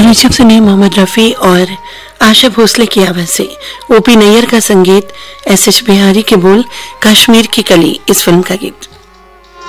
शीर्षक सुनिए मोहम्मद रफ़ी और आशा भोसले की आवाज से। ओपी नैयर का संगीत, एस एच बिहारी के बोल, कश्मीर की कली इस फिल्म का गीत।